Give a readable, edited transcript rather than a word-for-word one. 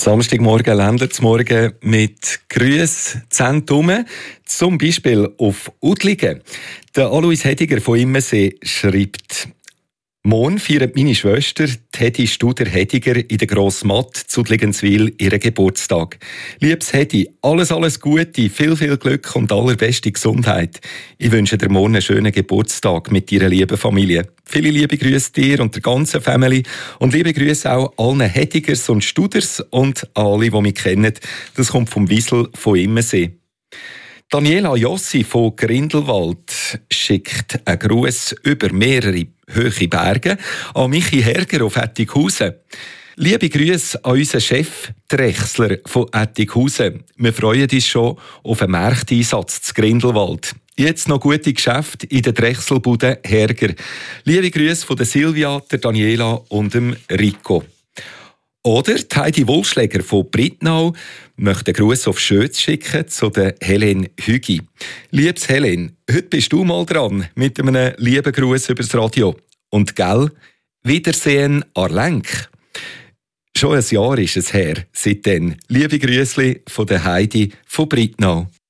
Samstagmorgen, Ländlersmorgen mit Grüsszentrum, zum Beispiel auf Udligen. Der Alois Hediger von Immensee schreibt: Morgen feiert meine Schwester Hedi Studer-Hediger in der Grossmatt zu Udligenswil ihren Geburtstag. Liebes Hedi, alles Gute, viel Glück und allerbeste Gesundheit. Ich wünsche dir morgen einen schönen Geburtstag mit deiner lieben Familie. Viele liebe Grüße dir und der ganzen Family und liebe Grüße auch allen Hedigers und Studers und alle, die mich kennen. Das kommt vom Wiesel von Immensee. Daniela Jossi von Grindelwald schickt einen Gruß über mehrere hohe Berge an Michi Herger auf Ettighausen. Liebe Grüße an unseren Chef Drechsler von Ettighausen. Wir freuen uns schon auf einen Markteinsatz zu Grindelwald. Jetzt noch gute Geschäfte in der Drechselbude Herger. Liebe Grüße von der Silvia, der Daniela und dem Rico. Oder die Heidi Wohlschläger von Brittnau möchte einen Gruß auf Schötz schicken zu der Helen Hügi. Liebes Helen, heute bist du mal dran mit einem lieben Gruß übers Radio. Und gell, Wiedersehen an Lenk. Schon ein Jahr ist es her, seitdem. Liebe Grüßli von der Heidi von Brittnau.